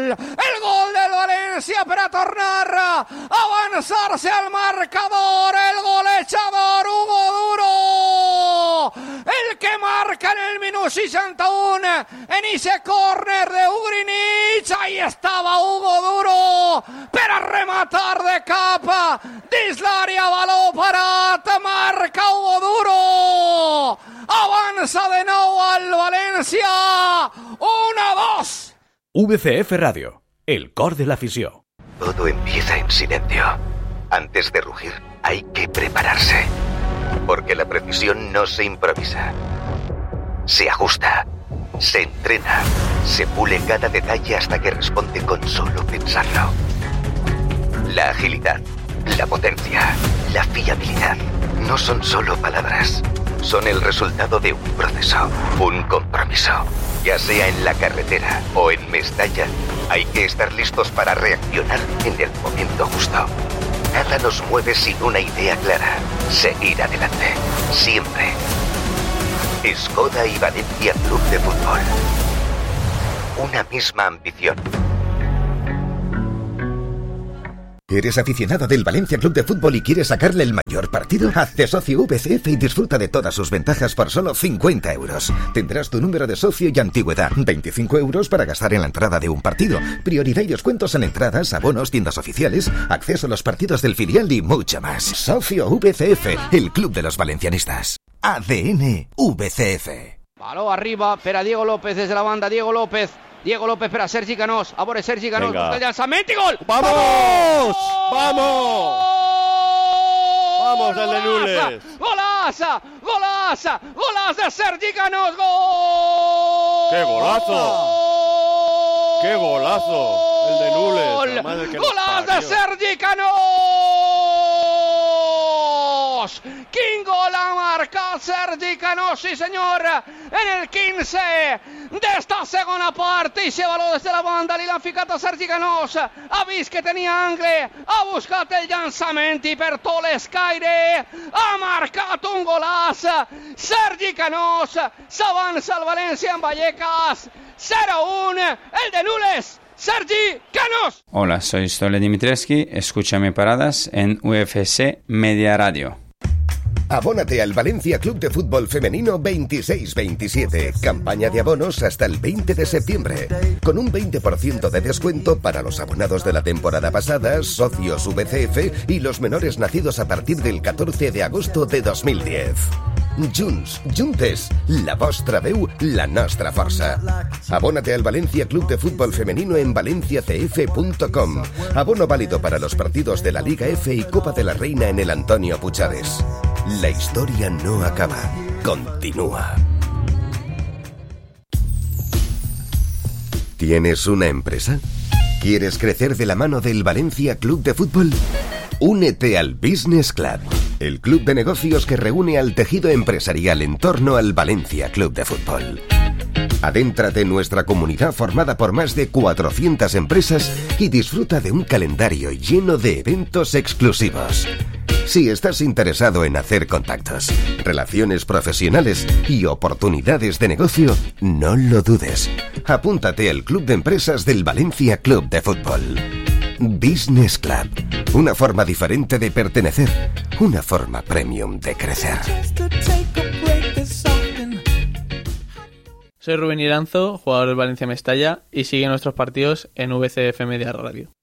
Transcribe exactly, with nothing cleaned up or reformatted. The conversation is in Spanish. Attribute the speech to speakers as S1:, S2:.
S1: gol, el gol del Valencia para tornar a avanzarse al marcador, el golechador Hugo Duro, el que marca en el minuto seixanta un en ese córner de Ugrinic. Ahí estaba Hugo Duro per a rematar de capa dins l'àrea, baló parat, marca Hugo Duro, avanza de nou al Valencia, uno a dos.
S2: V C F Radio, el cor de l'afició.
S3: Todo empieza en silencio. Antes de rugir, hay que prepararse. Porque la precisión no se improvisa. Se ajusta, se entrena, se pule cada detalle hasta que responde con solo pensarlo. La agilidad, la potencia, la fiabilidad no son solo palabras. Son el resultado de un proceso, un compromiso. Ya sea en la carretera o en Mestalla, hay que estar listos para reaccionar en el momento justo. Nada nos mueve sin una idea clara. Seguir adelante. Siempre. Skoda y Valencia Club de Fútbol. Una misma ambición.
S4: ¿Eres aficionado del Valencia Club de Fútbol y quieres sacarle el mayor partido? Hazte socio V C F y disfruta de todas sus ventajas por solo cincuenta euros. Tendrás tu número de socio y antigüedad. veinticinco euros para gastar en la entrada de un partido. Prioridad y descuentos en entradas, abonos, tiendas oficiales, acceso a los partidos del filial y mucho más. Socio V C F, el club de los valencianistas. A D N V C F.
S1: Baló arriba per a Diego López desde la banda, Diego López. Diego López per a Sergi Canós, a veure Sergi Canós, busca el llançament i gol!
S5: ¡Vamos! ¡Vamos! ¡Vamos, el de Nules!
S1: ¡Golaza! ¡Golaza! ¡Golazo de Sergi Canós! ¡Gol!
S5: ¡Qué golazo! ¡Qué golazo! El de Nules.
S1: ¡Golazo de Sergi Canós! ¡Quin gol ha marcat Sergi Canós, sí senyor, en el quinze d'esta segona part. I se baló des de la banda, li l'han ficat a Sergi Canós, ha vist que tenia angle, ha buscat el llançament i per tot l'escaire ha marcat un golaç. Sergi Canós s'avança al València en Vallecas, cero a uno, el de Nules, Sergi Canós.
S6: Hola, soy Stole Dimitrescu, escúchame paradas en U F C Media Radio.
S4: Abónate al Valencia Club de Fútbol Femenino veintiséis veintisiete. Campaña de abonos hasta el veinte de septiembre. Con un veinte por ciento de descuento para los abonados de la temporada pasada, socios V C F y los menores nacidos a partir del catorce de agosto de dos mil diez. Junts, juntes, la vostra veu, la nostra força. Abónate al Valencia Club de Fútbol Femenino en valencia c f punto com. Abono válido para los partidos de la Liga F y Copa de la Reina en el Antonio Puchades. La historia no acaba, continúa. ¿Tienes una empresa? ¿Quieres crecer de la mano del Valencia Club de Fútbol? Únete al Business Club, el club de negocios que reúne al tejido empresarial en torno al Valencia Club de Fútbol. Adéntrate en nuestra comunidad formada por más de cuatrocientas empresas y disfruta de un calendario lleno de eventos exclusivos. Si estás interesado en hacer contactos, relaciones profesionales y oportunidades de negocio, no lo dudes. Apúntate al Club de Empresas del Valencia Club de Fútbol. Business Club. Una forma diferente de pertenecer. Una forma premium de crecer.
S7: Soy Rubén Iranzo, jugador del Valencia Mestalla, y sigue nuestros partidos en V C F Media Radio.